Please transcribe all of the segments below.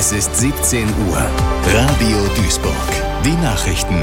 Es ist 17 Uhr. Radio Duisburg. Die Nachrichten.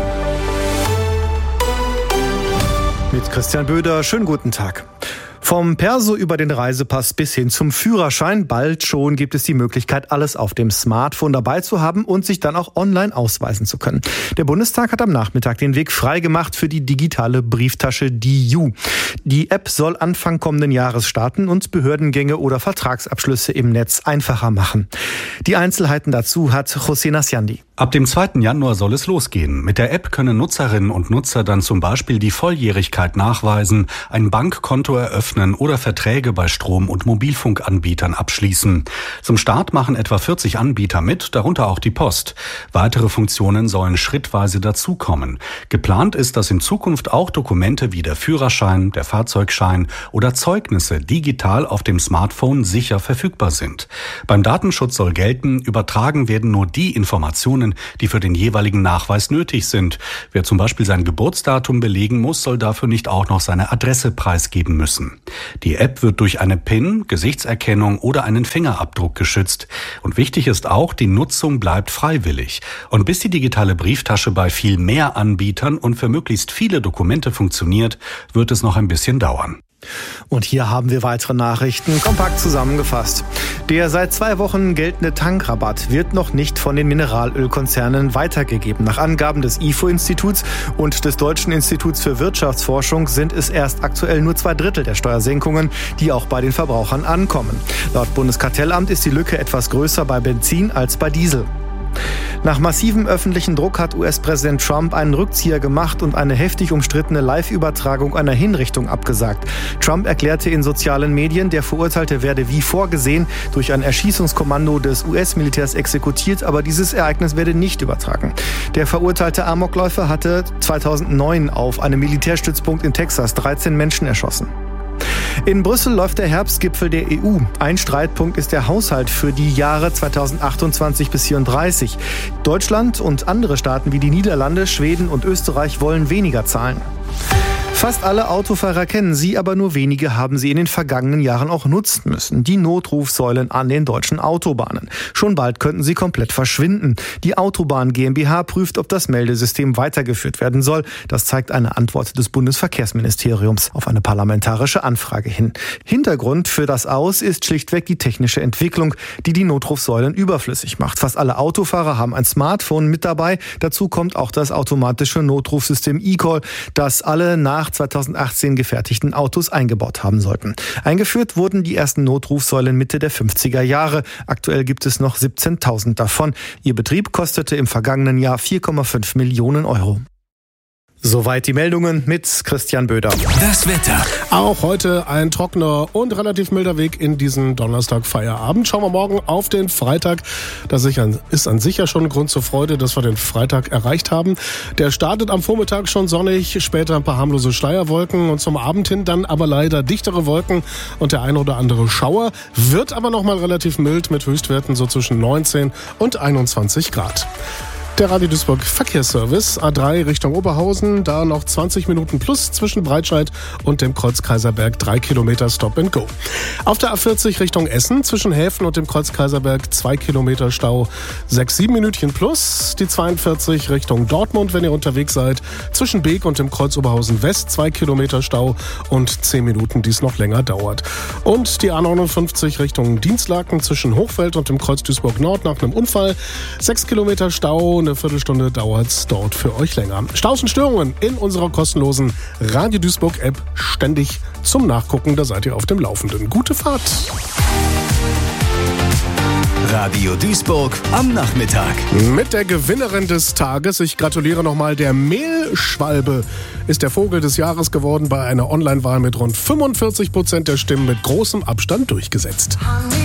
Mit Christian Böder, schönen guten Tag. Vom Perso über den Reisepass bis hin zum Führerschein, bald schon gibt es die Möglichkeit, alles auf dem Smartphone dabei zu haben und sich dann auch online ausweisen zu können. Der Bundestag hat am Nachmittag den Weg freigemacht für die digitale Brieftasche DIU. Die App soll Anfang kommenden Jahres starten und Behördengänge oder Vertragsabschlüsse im Netz einfacher machen. Die Einzelheiten dazu hat José Nasciandi. Ab dem 2. Januar soll es losgehen. Mit der App können Nutzerinnen und Nutzer dann zum Beispiel die Volljährigkeit nachweisen, ein Bankkonto eröffnen oder Verträge bei Strom- und Mobilfunkanbietern abschließen. Zum Start machen etwa 40 Anbieter mit, darunter auch die Post. Weitere Funktionen sollen schrittweise dazukommen. Geplant ist, dass in Zukunft auch Dokumente wie der Führerschein, der Fahrzeugschein oder Zeugnisse digital auf dem Smartphone sicher verfügbar sind. Beim Datenschutz soll gelten, übertragen werden nur die Informationen, die für den jeweiligen Nachweis nötig sind. Wer zum Beispiel sein Geburtsdatum belegen muss, soll dafür nicht auch noch seine Adresse preisgeben müssen. Die App wird durch eine PIN, Gesichtserkennung oder einen Fingerabdruck geschützt. Und wichtig ist auch, die Nutzung bleibt freiwillig. Und bis die digitale Brieftasche bei viel mehr Anbietern und für möglichst viele Dokumente funktioniert, wird es noch ein bisschen dauern. Und hier haben wir weitere Nachrichten, kompakt zusammengefasst. Der seit 2 Wochen geltende Tankrabatt wird noch nicht von den Mineralölkonzernen weitergegeben. Nach Angaben des IFO-Instituts und des Deutschen Instituts für Wirtschaftsforschung sind es erst aktuell nur 2/3 der Steuersenkungen, die auch bei den Verbrauchern ankommen. Laut Bundeskartellamt ist die Lücke etwas größer bei Benzin als bei Diesel. Nach massivem öffentlichen Druck hat US-Präsident Trump einen Rückzieher gemacht und eine heftig umstrittene Live-Übertragung einer Hinrichtung abgesagt. Trump erklärte in sozialen Medien, der Verurteilte werde wie vorgesehen durch ein Erschießungskommando des US-Militärs exekutiert, aber dieses Ereignis werde nicht übertragen. Der verurteilte Amokläufer hatte 2009 auf einem Militärstützpunkt in Texas 13 Menschen erschossen. In Brüssel läuft der Herbstgipfel der EU. Ein Streitpunkt ist der Haushalt für die Jahre 2028 bis 2034. Deutschland und andere Staaten wie die Niederlande, Schweden und Österreich wollen weniger zahlen. Fast alle Autofahrer kennen sie, aber nur wenige haben sie in den vergangenen Jahren auch nutzen müssen. Die Notrufsäulen an den deutschen Autobahnen. Schon bald könnten sie komplett verschwinden. Die Autobahn GmbH prüft, ob das Meldesystem weitergeführt werden soll. Das zeigt eine Antwort des Bundesverkehrsministeriums auf eine parlamentarische Anfrage hin. Hintergrund für das Aus ist schlichtweg die technische Entwicklung, die die Notrufsäulen überflüssig macht. Fast alle Autofahrer haben ein Smartphone mit dabei. Dazu kommt auch das automatische Notrufsystem eCall, das alle nach 2018 gefertigten Autos eingebaut haben sollten. Eingeführt wurden die ersten Notrufsäulen Mitte der 50er Jahre. Aktuell gibt es noch 17.000 davon. Ihr Betrieb kostete im vergangenen Jahr 4,5 Millionen Euro. Soweit die Meldungen mit Christian Böder. Das Wetter. Auch heute ein trockener und relativ milder Weg in diesen Donnerstag-Feierabend. Schauen wir morgen auf den Freitag. Das ist an sich ja schon ein Grund zur Freude, dass wir den Freitag erreicht haben. Der startet am Vormittag schon sonnig, später ein paar harmlose Schleierwolken und zum Abend hin dann aber leider dichtere Wolken und der ein oder andere Schauer. Wird aber nochmal relativ mild mit Höchstwerten so zwischen 19 und 21 Grad. Der Radio Duisburg Verkehrsservice, A3 Richtung Oberhausen, da noch 20 Minuten plus zwischen Breitscheid und dem Kreuz Kaiserberg, 3 Kilometer Stop and Go. Auf der A40 Richtung Essen, zwischen Häfen und dem Kreuz Kaiserberg, 2 Kilometer Stau, 6-7 Minütchen plus. Die 42 Richtung Dortmund, wenn ihr unterwegs seid, zwischen Beek und dem Kreuz Oberhausen West, 2 Kilometer Stau und 10 Minuten, die es noch länger dauert. Und die A59 Richtung Dienstlaken, zwischen Hochfeld und dem Kreuz Duisburg Nord nach einem Unfall, 6 Kilometer Stau, eine Viertelstunde dauert es dort für euch länger. Staus und Störungen in unserer kostenlosen Radio Duisburg App ständig zum Nachgucken. Da seid ihr auf dem Laufenden. Gute Fahrt! Radio Duisburg am Nachmittag. Mit der Gewinnerin des Tages, ich gratuliere nochmal, der Mehlschwalbe ist der Vogel des Jahres geworden, bei einer Online-Wahl mit rund 45% der Stimmen mit großem Abstand durchgesetzt.